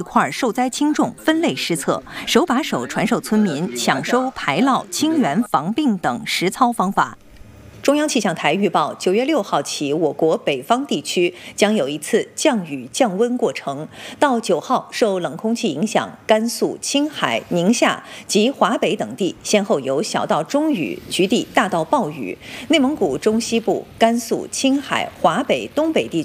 块受灾轻重分类施测，手把手传授村民抢收、排涝、清源、防病等实操方法。中央气象台预报，9月6号起，我国北方地区将有一次降雨降温过程。到9号，受冷空气影响，甘肃、青海、宁夏及华北等地先后有小到中雨，局地大到暴雨；内蒙古中西部、甘肃、青海、华北、东北地